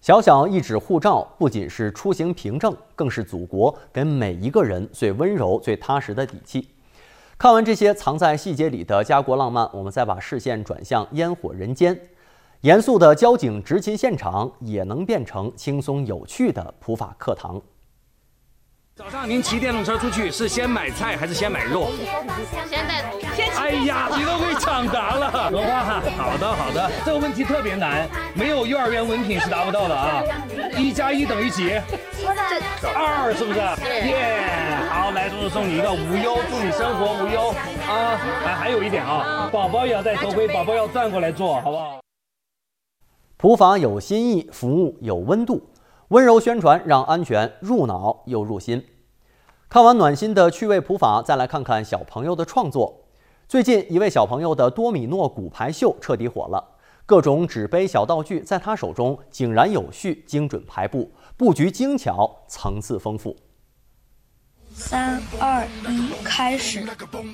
小小一纸护照，不仅是出行凭证，更是祖国给每一个人最温柔、最踏实的底气。看完这些藏在细节里的家国浪漫，我们再把视线转向烟火人间。严肃的交警执勤现场，也能变成轻松有趣的普法课堂。 早上您骑电动车出去是先买菜还是先买肉？ 先哎呀，你都会抢答了，罗花哈。好的，这个问题特别难，没有幼儿园文凭是达不到的啊。1+1等于几？2，是不是？耶！好，来，叔叔送你一个无忧，祝你生活无忧啊！还有一点啊，宝宝也要戴头盔，宝宝要转过来坐，好不好？ 普法有新意，服务有温度。温柔宣传让安全入脑又入心。看完暖心的趣味普法，再来看看小朋友的创作。最近一位小朋友的多米诺骨牌秀彻底火了，各种纸杯小道具在他手中井然有序，精准排布，布局精巧，层次丰富。 3、2、1，开始。